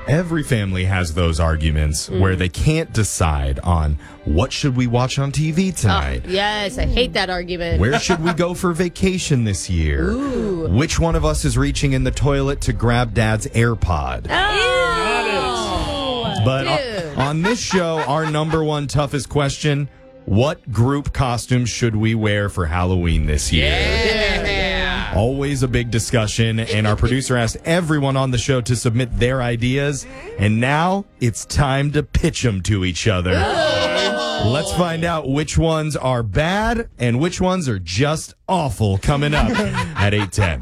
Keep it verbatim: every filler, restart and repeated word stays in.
Every family has those arguments mm. where they can't decide on what should we watch on T V tonight. Oh, yes, I hate that argument. Where should we go for vacation this year? Ooh. Which one of us is reaching in the toilet to grab Dad's AirPod? Oh. But on, on this show, our number one toughest question, what group costumes should we wear for Halloween this year? Yeah. Always a big discussion, and our producer asked everyone on the show to submit their ideas, and now it's time to pitch them to each other. Oh. Let's find out which ones are bad and which ones are just awful coming up at eight ten.